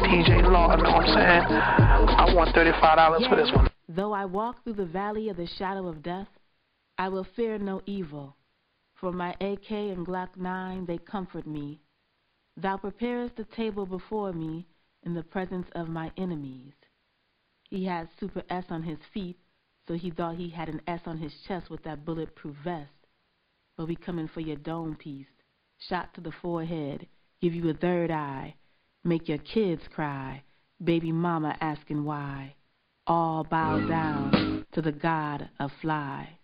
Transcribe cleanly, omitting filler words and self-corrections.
TJ Law, you know what I'm saying? I want $35 for this one. Though I walk through the valley of the shadow of death, I will fear no evil. For my AK and Glock 9, they comfort me. Thou preparest the table before me in the presence of my enemies. He had Super S on his feet, so he thought he had an S on his chest with that bulletproof vest. But we coming for your dome piece, shot to the forehead, give you a third eye, make your kids cry, baby mama asking why. All bow down to the god of fly.